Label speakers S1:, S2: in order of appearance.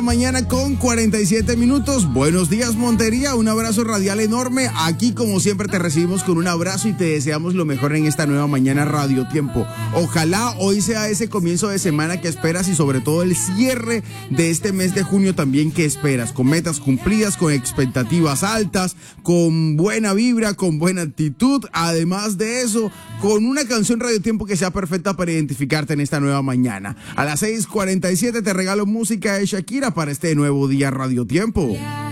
S1: Mañana con 47 minutos. Buenos días, Montería. Un abrazo radial enorme. Aquí, como siempre, te recibimos con un abrazo y te deseamos lo mejor en esta nueva mañana Radio Tiempo. Ojalá hoy sea ese comienzo de semana que esperas y sobre todo el cierre de este mes de junio también que esperas, con metas cumplidas, con expectativas altas, con buena vibra, con buena actitud. Además de eso, con una canción Radio Tiempo que sea perfecta para identificarte en esta nueva mañana. A las 6:47 te regalo música de Shakira para este nuevo día Radio Tiempo.